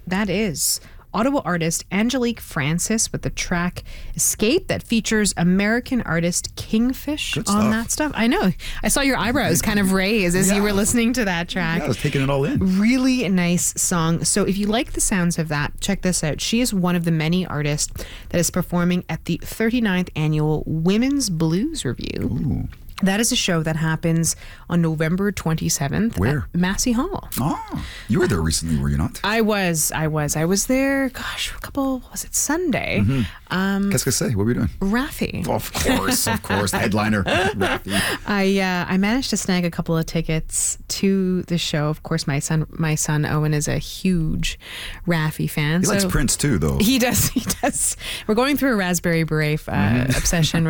That is Ottawa artist Angelique Francis with the track Escape that features American artist Kingfish Good on stuff. that stuff. I know. I saw your eyebrows kind of raise as you were listening to that track. Yeah, I was taking it all in. Really nice song. So if you like the sounds of that, check this out. She is one of the many artists that is performing at the 39th Annual Women's Blues Review. Ooh. That is a show that happens on November 27th Where? at Massey Hall. Oh, you were there recently, were you not? I was there, gosh, Sunday? Qu'est-ce que c'est? What were you doing? Raffi. Of course. Headliner, Raffi. I managed to snag a couple of tickets to the show. Of course, my son Owen is a huge Raffi fan. He likes Prince too, though. He does. We're going through a Raspberry Beret obsession